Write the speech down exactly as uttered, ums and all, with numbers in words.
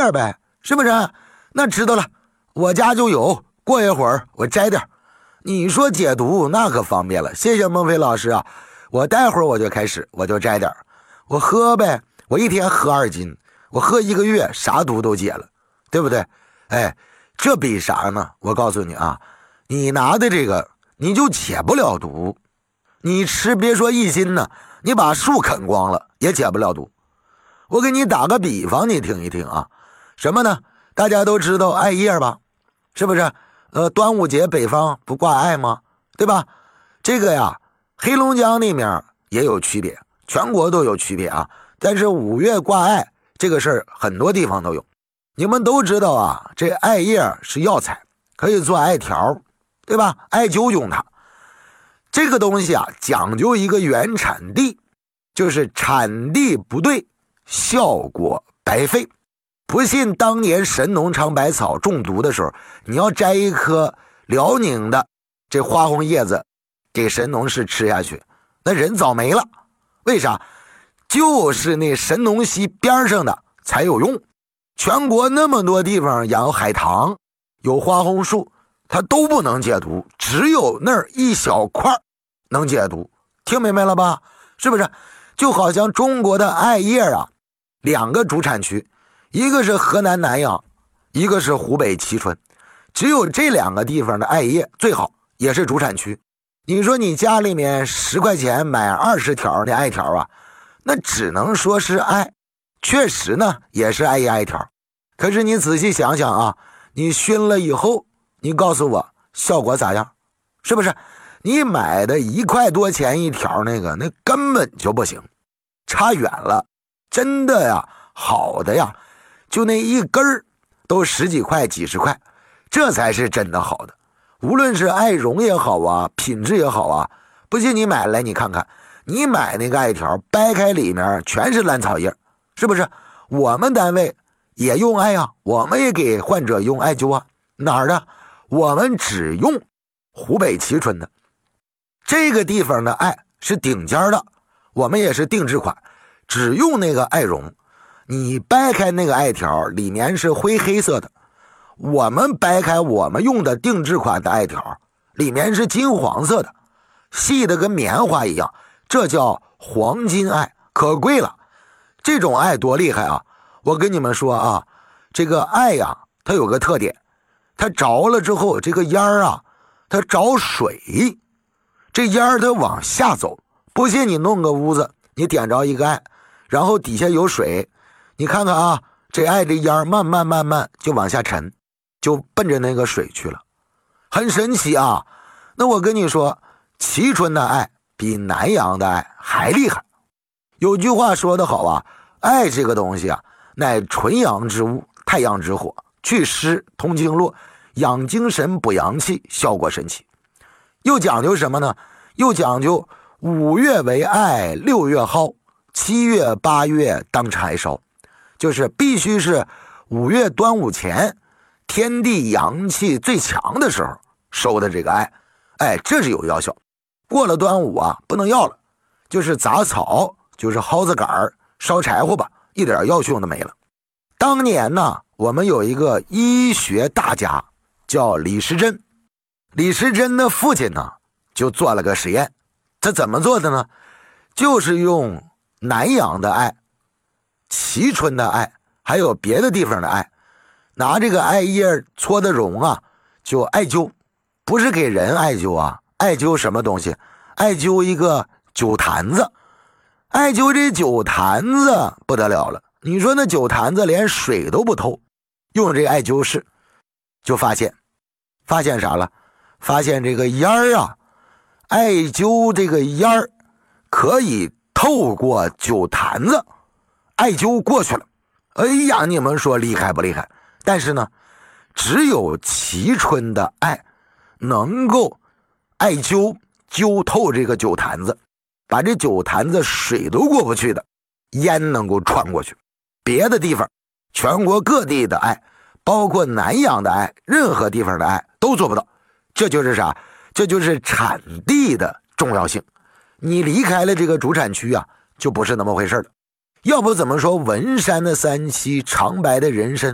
叶呗，是不是？那知道了，我家就有，过一会儿我摘点。你说解毒那可方便了，谢谢孟非老师啊，我待会儿我就开始，我就摘点，我喝呗，我一天喝二斤，我喝一个月，啥毒都解了，对不对？哎，这比啥呢？我告诉你啊，你拿的这个你就解不了毒，你吃别说一斤呢，你把树啃光了也解不了毒。我给你打个比方，你听一听啊，什么呢？大家都知道艾叶吧，是不是？呃，端午节北方不挂艾吗？对吧？这个呀，黑龙江那面也有区别，全国都有区别啊。但是五月挂艾这个事儿，很多地方都有。你们都知道啊，这艾叶是药材，可以做艾条，对吧？艾灸用它。这个东西啊，讲究一个原产地，就是产地不对，效果白费。不信当年神农尝百草中毒的时候，你要摘一颗辽宁的这花红叶子给神农氏吃下去，那人早没了。为啥？就是那神农溪边上的才有用。全国那么多地方养海棠，有花红树，它都不能解毒，只有那儿一小块能解毒。听明白了吧？是不是？就好像中国的艾叶啊，两个主产区，一个是河南南阳，一个是湖北蕲春，只有这两个地方的艾叶最好，也是主产区。你说你家里面十块钱买二十条的艾条啊，那只能说是艾，确实呢也是艾叶艾条。可是你仔细想想啊，你熏了以后，你告诉我效果咋样？是不是？你买的一块多钱一条那个，那根本就不行，差远了。真的呀，好的呀，就那一根儿都十几块几十块，这才是真的好的。无论是艾绒也好啊，品质也好啊，不信你买来你看看，你买那个艾条掰开里面全是烂草叶，是不是？我们单位也用艾啊，我们也给患者用艾灸啊。哪儿的？我们只用湖北蕲春的，这个地方的艾是顶尖的，我们也是定制款，只用那个艾绒。你掰开那个艾条里面是灰黑色的，我们掰开我们用的定制款的艾条里面是金黄色的，细的跟棉花一样，这叫黄金艾，可贵了。这种艾多厉害啊，我跟你们说啊，这个艾呀，它有个特点，它着了之后这个烟儿啊，它着水，这烟儿它往下走。不信你弄个屋子，你点着一个艾，然后底下有水，你看看啊，这艾的烟儿慢慢慢慢就往下沉，就奔着那个水去了，很神奇啊。那我跟你说，蕲春的艾比南阳的艾还厉害。有句话说得好啊，艾这个东西啊，乃纯阳之物，太阳之火，祛湿通经络，养精神补阳气，效果神奇。又讲究什么呢？又讲究五月为艾，六月蒿，七月八月当柴烧，就是必须是五月端午前，天地阳气最强的时候收的这个艾，哎，这是有药效。过了端午啊，不能要了，就是杂草，就是蒿子杆烧柴火吧，一点药效都没了。当年呢，我们有一个医学大家叫李时珍，李时珍的父亲呢就做了个实验。他怎么做的呢？就是用南阳的艾、蕲春的艾，还有别的地方的艾，拿这个艾叶搓的绒啊，就艾灸。不是给人艾灸啊，艾灸什么东西？艾灸一个酒坛子。艾灸这酒坛子不得了了，你说那酒坛子连水都不透，用这个艾灸室就发现发现啥了？发现这个烟儿啊，艾灸这个烟儿可以透过酒坛子，艾灸过去了。哎呀，你们说厉害不厉害？但是呢，只有蕲春的艾能够艾灸灸透这个酒坛子，把这酒坛子水都过不去的烟能够穿过去。别的地方全国各地的艾，包括南阳的艾，任何地方的艾都做不到。这就是啥？这就是产地的重要性。你离开了这个主产区啊，就不是那么回事了。要不怎么说文山的三七，长白的人参